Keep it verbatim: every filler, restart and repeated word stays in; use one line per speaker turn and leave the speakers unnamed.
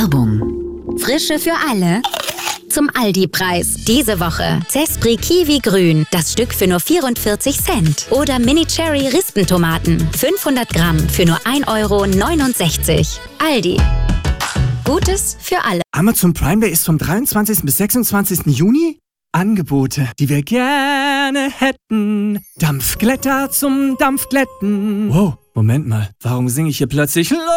Werbung.
Frische für alle. Zum Aldi-Preis. Diese Woche Zespri Kiwi Grün. Das Stück für nur vierundvierzig Cent. Oder Mini Cherry Rispentomaten. fünfhundert Gramm für nur ein Euro neunundsechzig. Aldi. Gutes für alle.
Amazon Prime Day ist vom dreiundzwanzigsten bis sechsundzwanzigsten Juni. Angebote, die wir gerne hätten. Dampfglätter zum Dampfglätten. Wow, Moment mal. Warum singe ich hier plötzlich